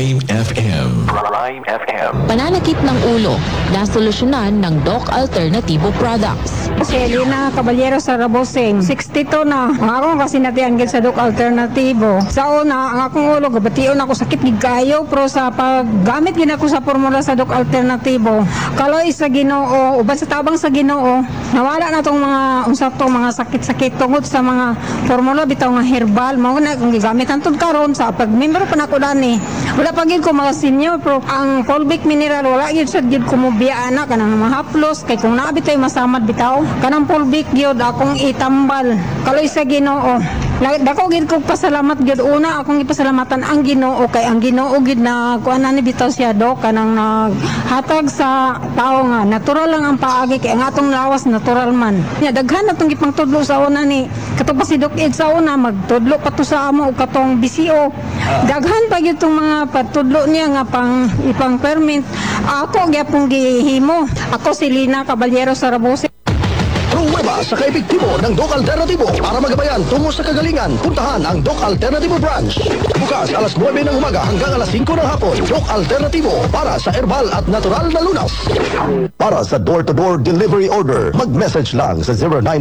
Prime FM. Prime FM. Pananakit ng ulo, nasolusyonan ng Doc Alternativo Products. Si Elena Caballero sa Raboseng, 62 na. Ang akong kasi natianggil sa Doc Alternativo. Sa una, ang akong ulo, gabation ako sakit gigayo, pero sa paggamit gina ko sa formula sa Doc Alternativo, kaloy sa Ginoo, uban sa tabang sa Ginoo, nawala na tong mga usap tong mga sakit-sakit tungod sa mga formula bitaw nga herbal. Mao na kung gigamit antod karon sa pag-member pa nako dani. Wala pa gid ko mga senior, pero ang Colbic mineral wala gid sad gid ko mo biya ana kanang mahaplos kay kung naa bitaw masamad bitaw kanang Colbic gyud akong itambal. Kaloy sa Ginoo. Dako gid ko pasalamat gid una akong ipasalamatan ang Ginoo kay ang Ginoo gid na kuan ni bitaw siya do kanang naghatag sa tao nga natural lang ang paagi kay ang atong lawas natural man. Nya daghan atong gipangtudlo sa una ni katong pa si Doc Ed sa una magtudlo pa to sa amo katong BCO. Daghan pa gyud tong mga patudlo niya nga pang ipang permit. Ako gyapon gihimo. Ako si Lina Caballero sa Rabose. Pruweba sa kaepektibo ng Doc Alternativo para magabayan tungo sa kagalingan. Puntahan ang Doc Alternativo Branch. Bukas alas 9 ng umaga hanggang alas 5 ng hapon. Doc Alternativo para sa herbal at natural na lunas. Para sa door-to-door delivery order, mag-message lang sa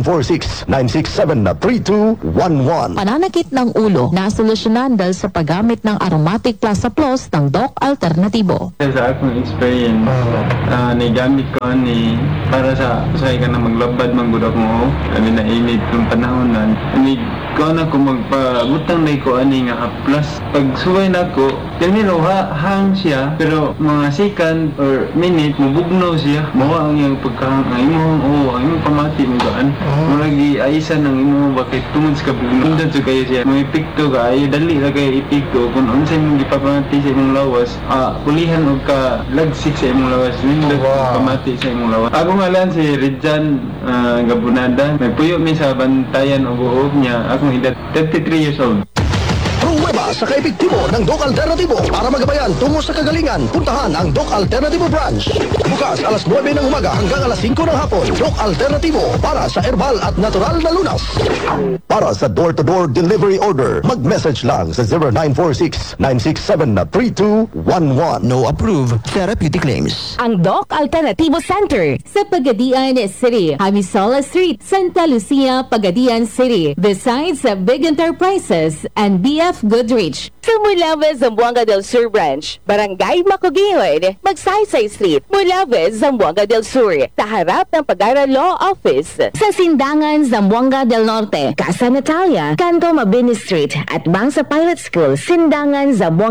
0946-967-3211. Pananakit ng ulo, nasolusyonan dahil sa paggamit ng Aromatic Plaza Plus ng Doc Alternativo. Sa akong experience, nigamit ko ni para sa ka na maglabad manggudak mo, kami na init ng panahon na ko na ko magpabutang na ko ani nga plus pag suway na ko kanino hang siya pero mga second or minute mubugnaw siya mawa ang iyang pagkahang ang imong pamati mo gaan lagi aysan ng imong bakit tungod sa kabugnaw so kayo siya may epekto kayo dali ra kayo epekto kung unsay mong gipapamati sa imong lawas pulihan og ka lagsik sa imong lawas nindot pamati sa imong lawas ako ngalan si Rijan Gabunada may puyo mi sa bantayan o buhok niya akong edad 33 years old. Pruweba sa kaepektibo ng Doc Alternativo para magabayan tungo sa kagalingan. Puntahan ang Doc Alternativo Branch. Bukas alas 9 ng umaga hanggang alas 5 ng hapon. Doc Alternativo para sa herbal at natural na lunas. Para sa door-to-door delivery order, mag-message lang sa 0946-967-3211. No approved therapeutic claims. Ang Doc Alternativo Center sa Pagadian City, Hamisola Street, Santa Lucia, Pagadian City. Besides sa Big Enterprises and BF Goodrich. Sa Mulaves, Zamboanga del Sur Branch, Barangay Macugihon, Magsaysay Street, Mulaves, Zamboanga del Sur, sa harap ng Pagara Law Office. Sa Sindangan, Zamboanga del Norte, Casa Natalia, Canto Mabini Street, at Bangsa Pilot School, Sindangan, Zamboanga